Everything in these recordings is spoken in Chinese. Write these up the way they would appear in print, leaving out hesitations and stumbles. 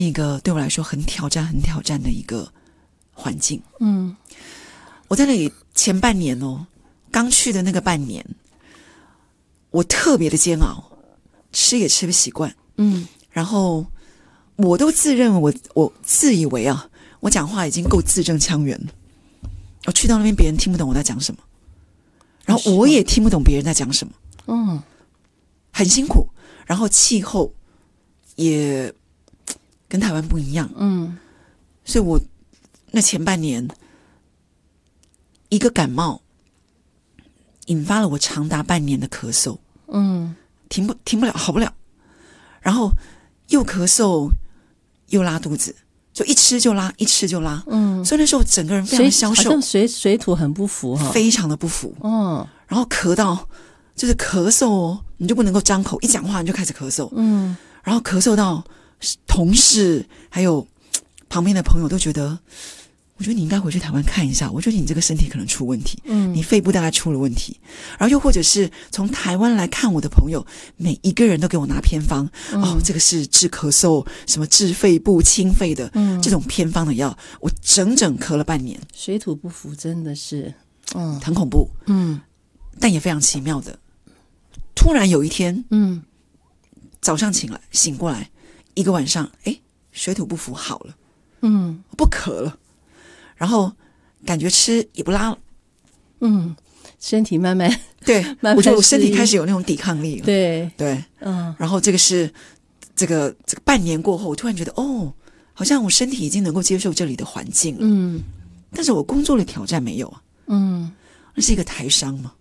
一个对我来说很挑战的一个环境。我在那里前半年刚去的那个半年，我特别的煎熬，吃也吃不习惯。然后我都自认为我自以为我讲话已经够字正腔圆了。我去到那边，别人听不懂我在讲什么，然后我也听不懂别人在讲什么。很辛苦，然后气候也跟台湾不一样。所以我那前半年一个感冒引发了我长达半年的咳嗽。停不了，好不了，然后又咳嗽又拉肚子，就一吃就拉，一吃就拉。所以那时候整个人非常的消瘦， 好像水土很不服非常的不服。然后咳到就是咳嗽你就不能够张口，一讲话你就开始咳嗽。然后咳嗽到同事还有旁边的朋友都觉得，我觉得你应该回去台湾看一下，我觉得你这个身体可能出问题。你肺部大概出了问题。然后又或者是从台湾来看我的朋友，每一个人都给我拿偏方。这个是治咳嗽，什么治肺部清肺的。这种偏方的药，我整整咳了半年。 水土不服真的是很恐怖。但也非常奇妙的，突然有一天早上醒过来，一个晚上水土不服好了。不咳了，然后感觉吃也不拉了。 身体慢慢对， 慢慢我觉得我身体开始有那种抵抗力了。 对， 然后这个是这个半年过后，我突然觉得好像我身体已经能够接受这里的环境了。但是我工作的挑战没有啊。那是一个台商嘛。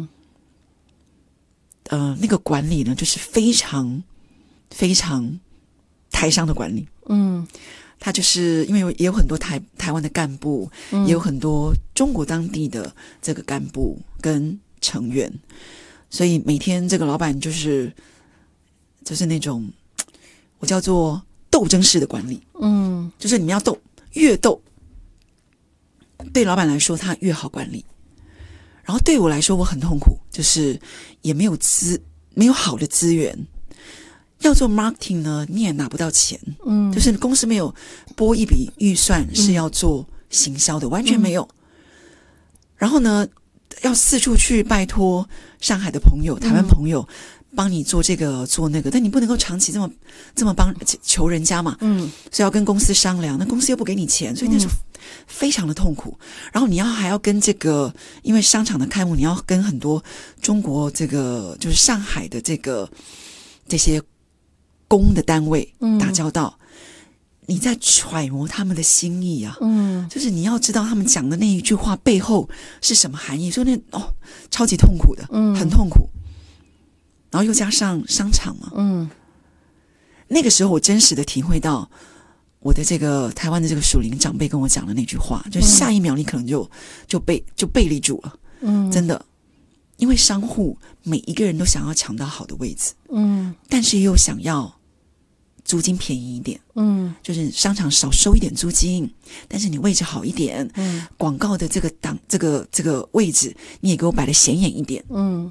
那个管理呢，就是非常非常台商的管理。他就是因为也有很多台湾的干部，也有很多中国当地的这个干部跟成员，所以每天这个老板就是那种我叫做斗争式的管理。就是你们要斗，越斗对老板来说他越好管理。然后对我来说我很痛苦，就是也没有好的资源。要做 marketing 呢，你也拿不到钱。就是公司没有拨一笔预算是要做行销的，完全没有。然后呢，要四处去拜托上海的朋友、台湾朋友帮你做这个做那个，但你不能够长期这么帮求人家嘛。所以要跟公司商量，那公司又不给你钱，所以那时候非常的痛苦。然后你还要跟这个，因为商场的开幕，你要跟很多中国这个就是上海的这些公的单位打交道。你在揣摩他们的心意啊。就是你要知道他们讲的那一句话背后是什么含义，所以超级痛苦的。很痛苦。然后又加上商场嘛。那个时候我真实的体会到我的这个台湾的这个属灵长辈跟我讲的那句话，就是下一秒你可能就背离住了。真的，因为商户每一个人都想要抢到好的位置。但是又想要租金便宜一点。就是商场少收一点租金，但是你位置好一点。广告的这个位置你也给我摆得显眼一点。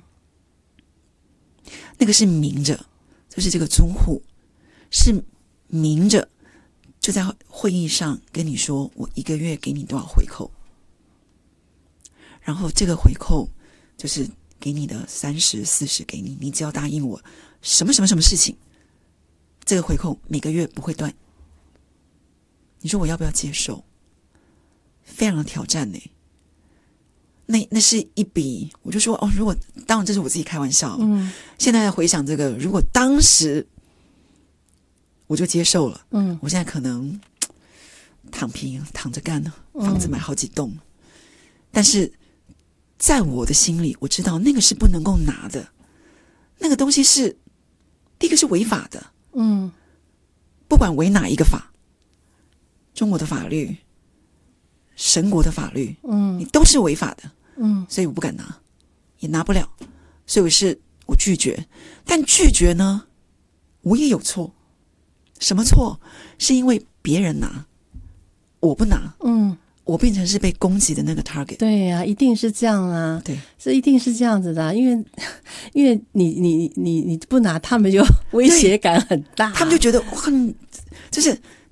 那个是明着，就是这个租户是明着就在会议上跟你说，我一个月给你多少回扣，然后这个回扣就是给你的30、40给你，你只要答应我什么什么什么事情，这个回扣每个月不会断。你说我要不要接受？非常的挑战呢。那是一笔，我就说如果当然这是我自己开玩笑。现在回想这个，如果当时我就接受了，我现在可能躺平躺着干了，房子买好几栋。但是在我的心里，我知道那个是不能够拿的，那个东西是第一个是违法的。不管违哪一个法，中国的法律、神国的法律，你都是违法的。所以我不敢拿，也拿不了，所以我拒绝。但拒绝呢，我也有错。什么错？是因为别人拿，我不拿。我变成是被攻击的那个 target。 对啊，一定是这样啊。 对， 这一定是这样子的。因为你不拿，他们就威胁感很大。 他们就觉得就是